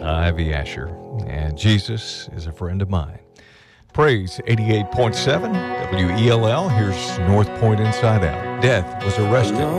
Ivy Asher. And Jesus is a friend of mine. Praise 88.7 WELL. Here's North Point Inside Out. Death was arrested